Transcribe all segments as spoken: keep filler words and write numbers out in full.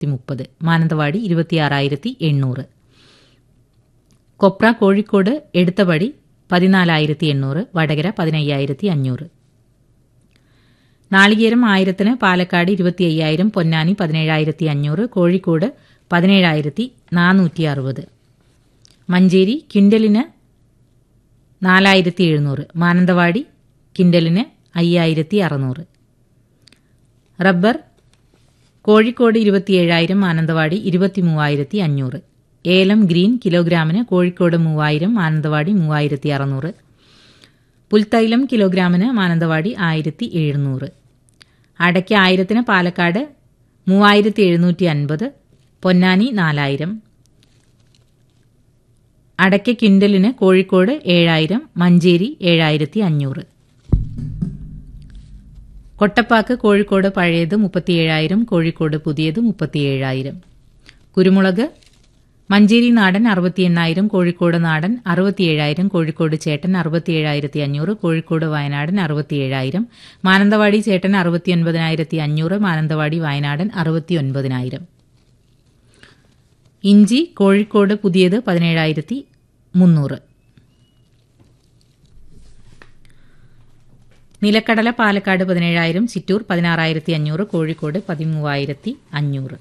മുപ്പത്, മാനന്തവാടി ഇരുപത്തിയാറായിരത്തി എണ്ണൂറ്. കൊപ്ര കോഴിക്കോട് എടുത്തപടി പതിനാലായിരത്തി എണ്ണൂറ്, വടകര പതിനയ്യായിരത്തി അഞ്ഞൂറ്. നാളികേരം ആയിരത്തിന് പാലക്കാട് ഇരുപത്തി അയ്യായിരം, പൊന്നാനി പതിനേഴായിരത്തി അഞ്ഞൂറ്, കോഴിക്കോട് പതിനേഴായിരത്തി നാനൂറ്റി അറുപത്. മഞ്ചേരി ക്വിൻ്റലിന് നാലായിരത്തി എഴുന്നൂറ്, മാനന്തവാടി ക്വിൻ്റലിന് അയ്യായിരത്തി അറുന്നൂറ്. റബ്ബർ കോഴിക്കോട് ഇരുപത്തിയേഴായിരം, മാനന്തവാടി ഇരുപത്തി മൂവായിരത്തി അഞ്ഞൂറ്. ഏലം ഗ്രീൻ കിലോഗ്രാമിന് കോഴിക്കോട് മൂവായിരം, മാനന്തവാടി മൂവായിരത്തി അറുന്നൂറ്. പുൽത്തൈലം കിലോഗ്രാമിന് മാനന്തവാടി ആയിരത്തി എഴുന്നൂറ്. അടയ്ക്ക ആയിരത്തിന് പാലക്കാട് മൂവായിരത്തി എഴുന്നൂറ്റി അൻപത്, പൊന്നാനി നാലായിരം. അടയ്ക്ക ക്വിൻ്റലിന് കോഴിക്കോട് ഏഴായിരം, മഞ്ചേരി ഏഴായിരത്തി അഞ്ഞൂറ്. കൊട്ടപ്പാക്ക് കോഴിക്കോട് പഴയത് മുപ്പത്തിയേഴായിരം, കോഴിക്കോട് പുതിയത് മുപ്പത്തിയേഴായിരം. കുരുമുളക് മഞ്ചേരി നാടൻ അറുപത്തി എണ്ണായിരം, കോഴിക്കോട് നാടൻ അറുപത്തിയേഴായിരം, കോഴിക്കോട് ചേട്ടൻ അറുപത്തിയേഴായിരത്തി അഞ്ഞൂറ്, കോഴിക്കോട് വയനാടൻ അറുപത്തിയേഴായിരം, മാനന്തവാടി ചേട്ടൻ അറുപത്തി ഒൻപതിനായിരത്തി അഞ്ഞൂറ്, മാനന്തവാടി വയനാടൻ അറുപത്തി ഒൻപതിനായിരം. ഇഞ്ചി കോഴിക്കോട് പുതിയത് പതിനേഴായിരത്തി മുന്നൂറ്. നിലക്കടല പാലക്കാട് പതിനേഴായിരം, ചിറ്റൂർ പതിനാറായിരത്തി അഞ്ഞൂറ്, കോഴിക്കോട് പതിമൂവായിരത്തി അഞ്ഞൂറ്.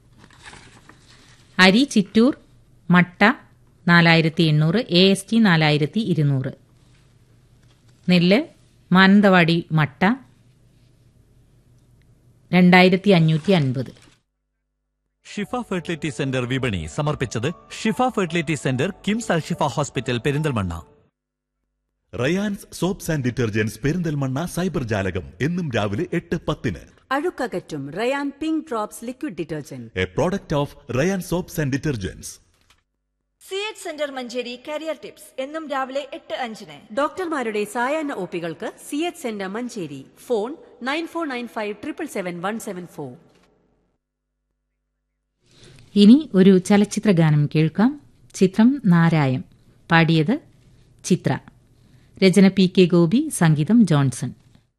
അരി ചിറ്റൂർ മട്ട നാലായിരത്തി എണ്ണൂറ്, എ എസ് ടി നാലായിരത്തി ഇരുന്നൂറ്. നെല്ല് മാനന്തവാടി മട്ട രണ്ടായിരത്തി അഞ്ഞൂറ്റി അൻപത്. ഷിഫ ഫെർട്ടിലിറ്റി സെന്റർ വിപണി സമർപ്പിച്ചത് ഷിഫ fertility centre, KIMS Al Shifa hospital, Perinthalmanna. Rayan's soaps and detergents, Perinthalmanna cyber ജാലകം എന്നും രാവിലെ എട്ട് പത്തിന്. അഴുക്കകറ്റും Ryan pink drops liquid detergent, A product of Ryan soaps and detergents. C H centre Manjeri career tips എന്നും രാവിലെ എട്ട് അഞ്ചിന്. ഡോക്ടർമാരുടെ സായാഹ്ന ഒപികൾക്ക് C H centre Manjeri. Phone nine four nine five triple seven one seven four. ഇനി ഒരു ചലച്ചിത്ര ഗാനം കേൾക്കാം. ചിത്രം നാരായം. പാടിയത് ചിത്ര. രചന പി കെ ഗോപി, സംഗീതം ജോൺസൺ.